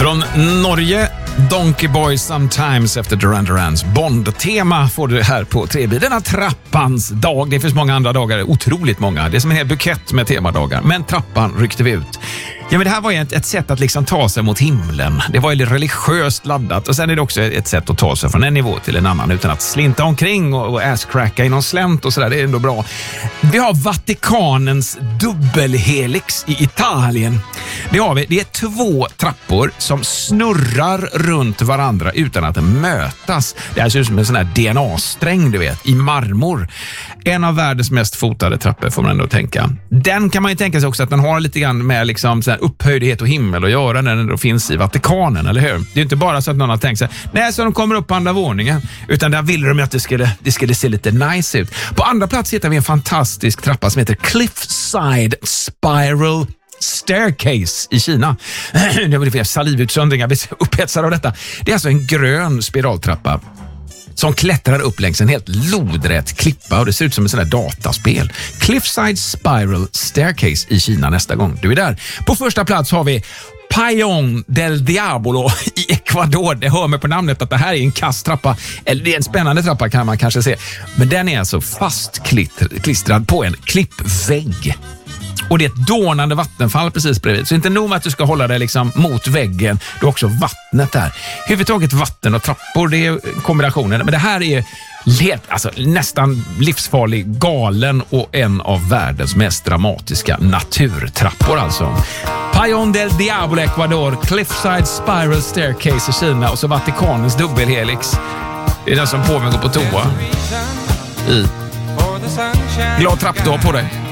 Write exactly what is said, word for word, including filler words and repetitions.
Från Norge, Donkey Boy Sometimes efter Duran Durans Bond-tema får du här på Trebil. Denna trappans dag, det finns många andra dagar, otroligt många. Det är som en hel bukett med temadagar, men trappan ryckte vi ut. Ja, men det här var ju ett, ett sätt att liksom ta sig mot himlen. Det var ju religiöst laddat och sen är det också ett sätt att ta sig från en nivå till en annan utan att slinta omkring och, och asscracka i någon slänt och sådär. Det är ändå bra. Vi har Vatikanens dubbelhelix i Italien. Det har vi. Det är två trappor som snurrar runt varandra utan att mötas. Det här ser ut som en sån här D N A-sträng, du vet, i marmor. En av världens mest fotade trappor får man ändå tänka. Den kan man ju tänka sig också att den har lite grann med liksom så här upphöjdhet och himmel att göra när den då finns i Vatikanen, eller hur? Det är inte bara så att någon har tänkt sig, nej, så de kommer upp på andra våningen, utan där ville de ju att det skulle, det skulle se lite nice ut. På andra plats hittar vi en fantastisk trappa som heter Cliffside Spiral Staircase i Kina. Det var salivutsöndringar, vi är upphetsade av detta. Det är alltså en grön spiraltrappa som klättrar upp längs en helt lodrätt klippa och det ser ut som en sån här dataspel. Cliffside Spiral Staircase i Kina nästa gång du är där. På första plats har vi Payon del Diablo i Ecuador. Det hör mig på namnet att det här är en kasttrappa. Eller det är en spännande trappa kan man kanske se. Men den är alltså fastklistrad på en klippvägg. Och det är ett dånande vattenfall precis bredvid. Så inte nog med att du ska hålla dig liksom mot väggen. Du har också vattnet där. Huvudtaget vatten och trappor, det är kombinationen. Men det här är let, alltså, nästan livsfarlig, galen och en av världens mest dramatiska naturtrappor alltså. Payon del Diablo Ecuador, Cliffside Spiral Staircase i Kina och så Vatikanens dubbelhelix. Det är den som påminner på toa. I. Glad trappdag på dig.